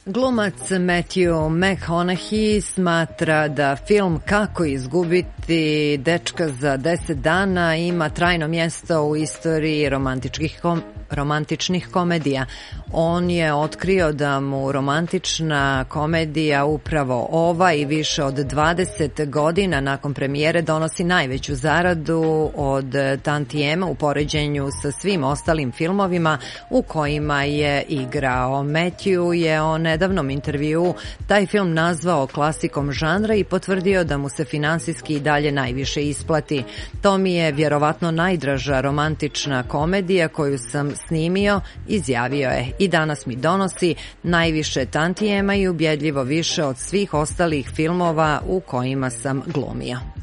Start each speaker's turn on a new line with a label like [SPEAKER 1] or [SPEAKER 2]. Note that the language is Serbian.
[SPEAKER 1] Glumac Matthew McConaughey smatra da film Kako izgubiti dečka za 10 dana ima trajno mjesto u istoriji romantičnih komedija. On je otkrio da mu romantična komedija upravo ova i više od 20 godina nakon premijere donosi najveću zaradu od tantijema u poređenju sa svim ostalim filmovima u kojima je igrao. Matthew je o nedavnom intervjuu taj film nazvao klasikom žanra i potvrdio da mu se finansijski i dalje najviše isplati. To mi je vjerovatno najdraža romantična komedija koju sam snimio, izjavio je, i danas mi donosi najviše tantijema i ubjedljivo više od svih ostalih filmova u kojima sam glumio.